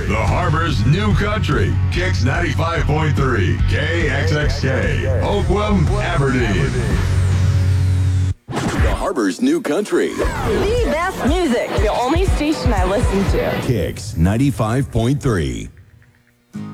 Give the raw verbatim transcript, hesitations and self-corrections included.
The Harbor's new country. Kicks ninety-five point three. K X X K. Oakwell, Aberdeen. The Harbor's new country. The best music. The only station I listen to. Kicks ninety-five point three.